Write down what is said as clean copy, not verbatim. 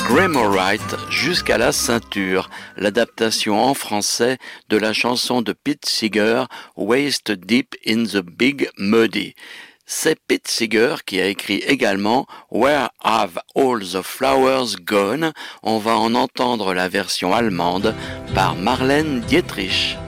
Gremorite jusqu'à la ceinture, l'adaptation en français de la chanson de Pete Seeger, Waist Deep in the Big Muddy. C'est Pete Seeger qui a écrit également Where Have All the Flowers Gone? On va en entendre la version allemande par Marlène Dietrich.